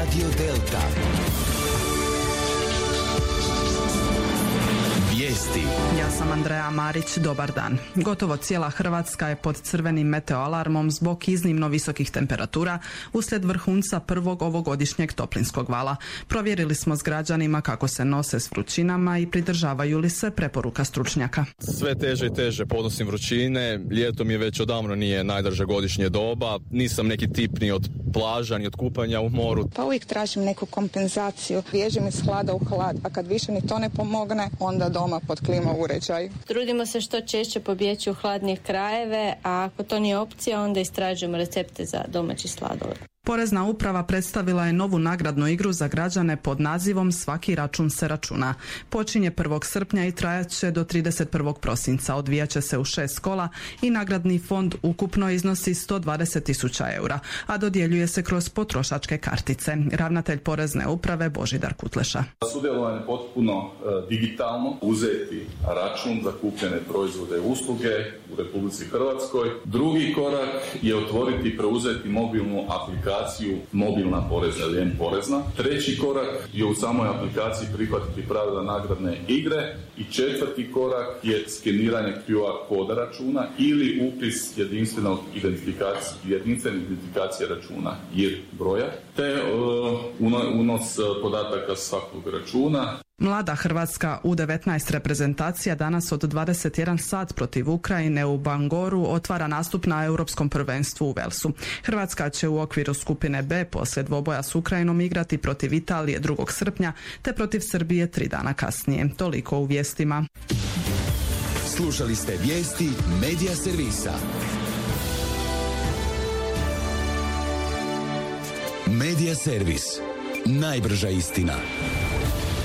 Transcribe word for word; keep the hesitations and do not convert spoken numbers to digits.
Radio Delta. Vijesti. Ja sam Andreja Marić, dobar dan. Gotovo cijela Hrvatska je pod crvenim meteoalarmom zbog iznimno visokih temperatura uslijed vrhunca prvog ovogodišnjeg toplinskog vala. Provjerili smo s građanima kako se nose s vrućinama i pridržavaju li se preporuka stručnjaka. Sve teže i teže podnosim vrućine, ljeto mi je već odavno nije najdrža godišnje doba, nisam neki tip ni od plaža, ni od kupanja u moru. Pa uvijek tražim neku kompenzaciju, bježim iz hlada u hlad, a kad više ni to ne pomogne, onda doma pod klima uređaj. Trudimo se što češće pobjeći u hladnije krajeve, a ako to nije opcija, onda istražujemo recepte za domaći sladoled. Porezna uprava predstavila je novu nagradnu igru za građane pod nazivom Svaki račun se računa. Počinje prvog srpnja i trajat će do trideset prvog prosinca. Odvijat će se u šest kola i nagradni fond ukupno iznosi sto dvadeset tisuća eura, a dodjeljuje se kroz potrošačke kartice. Ravnatelj Porezne uprave Božidar Kutleša. Sudjelovanje je potpuno e, digitalno, uzeti račun za kupljene proizvode i usluge u Republici Hrvatskoj. Drugi korak je otvoriti i preuzeti mobilnu aplikaciju mobilna porezna ili M-porezna. Treći korak je u samoj aplikaciji prihvatiti pravila nagradne igre i četvrti korak je skeniranje Q R koda računa ili upis jedinstvenog identifikacije, jedinstvene identifikacije računa jer broja te uh, unos podataka svakog računa. Mlada Hrvatska U devetnaest reprezentacija danas od dvadeset jedan sat protiv Ukrajine u Bangoru otvara nastup na Europskom prvenstvu u Velsu. Hrvatska će u okviru skupine B poslije dvoboja s Ukrajinom igrati protiv Italije drugog srpnja te protiv Srbije tri dana kasnije. Toliko u vijestima. Slušali ste vijesti Medija servisa. Medija servis. Najbrža istina.